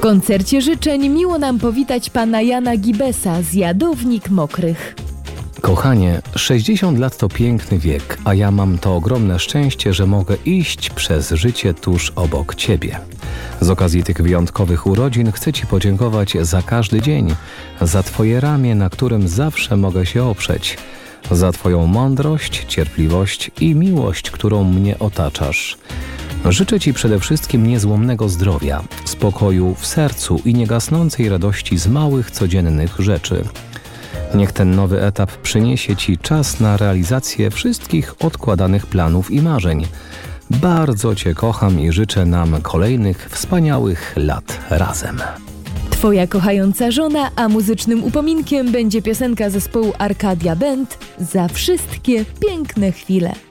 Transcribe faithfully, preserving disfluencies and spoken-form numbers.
koncercie życzeń miło nam powitać pana Jana Gibesa z Jadownik Mokrych. Kochanie, sześćdziesiąt lat to piękny wiek, a ja mam to ogromne szczęście, że mogę iść przez życie tuż obok Ciebie. Z okazji tych wyjątkowych urodzin chcę Ci podziękować za każdy dzień, za Twoje ramię, na którym zawsze mogę się oprzeć, za Twoją mądrość, cierpliwość i miłość, którą mnie otaczasz. Życzę Ci przede wszystkim niezłomnego zdrowia, spokoju w sercu i niegasnącej radości z małych, codziennych rzeczy. Niech ten nowy etap przyniesie Ci czas na realizację wszystkich odkładanych planów i marzeń. Bardzo Cię kocham i życzę nam kolejnych wspaniałych lat razem. Twoja kochająca żona, a muzycznym upominkiem będzie piosenka zespołu Arcadia Band Za wszystkie piękne chwile.